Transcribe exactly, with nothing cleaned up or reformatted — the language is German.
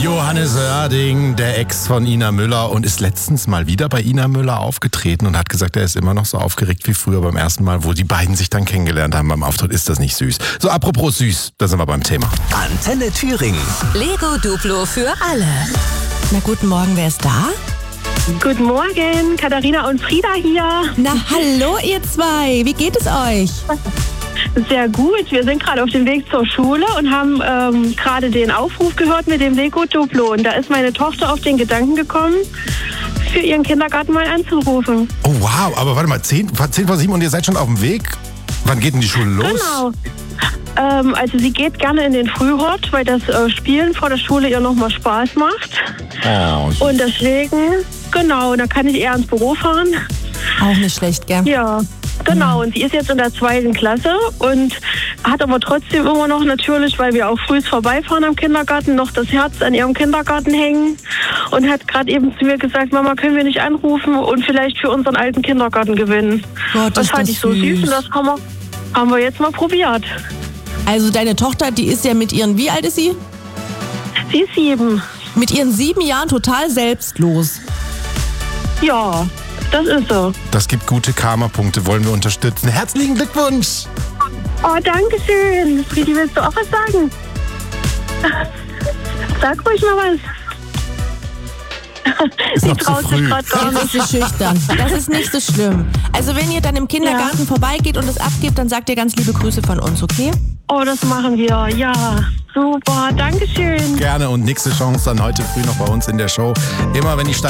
Johannes Oerding, der Ex von Ina Müller, und ist letztens mal wieder bei Ina Müller aufgetreten und hat gesagt, er ist immer noch so aufgeregt wie früher beim ersten Mal, wo die beiden sich dann kennengelernt haben beim Auftritt. Ist das nicht süß? So, apropos süß, da sind wir beim Thema. Antenne Thüringen. Lego Duplo für alle. Na, guten Morgen, wer ist da? Guten Morgen, Katharina und Frieda hier. Na, hallo ihr zwei, wie geht es euch? Sehr gut, wir sind gerade auf dem Weg zur Schule und haben ähm, gerade den Aufruf gehört mit dem Lego Duplo. Und da ist meine Tochter auf den Gedanken gekommen, für ihren Kindergarten mal anzurufen. Oh wow, aber warte mal, zehn vor sieben und ihr seid schon auf dem Weg? Wann geht denn die Schule los? Genau. Ähm, also sie geht gerne in den Frühhort, weil das äh, Spielen vor der Schule ihr nochmal Spaß macht. Oh, und deswegen, genau, da kann ich eher ins Büro fahren. Auch nicht schlecht, gell? Ja. Genau, und sie ist jetzt in der zweiten Klasse und hat aber trotzdem immer noch natürlich, weil wir auch früh vorbeifahren am Kindergarten, noch das Herz an ihrem Kindergarten hängen und hat gerade eben zu mir gesagt, Mama, können wir nicht anrufen und vielleicht für unseren alten Kindergarten gewinnen. Gott, das ist fand das ich so süß, süß und das haben wir, haben wir jetzt mal probiert. Also deine Tochter, die ist ja mit ihren, wie alt ist sie? Sie ist sieben. Mit ihren sieben Jahren total selbstlos. Ja, das ist so. Das gibt gute Karma-Punkte, wollen wir unterstützen. Herzlichen Glückwunsch! Oh, danke schön. Friedi, willst du auch was sagen? Sag ruhig mal was. Ist Sie noch zu traut sich früh. grad gar Jetzt ist nicht. sie schüchtern. Das ist nicht so schlimm. Also wenn ihr dann im Kindergarten Ja. vorbeigeht und es abgibt, dann sagt ihr ganz liebe Grüße von uns, okay? Oh, das machen wir. Ja, super. Dankeschön. Gerne, und nächste Chance dann heute früh noch bei uns in der Show. Immer wenn die Steine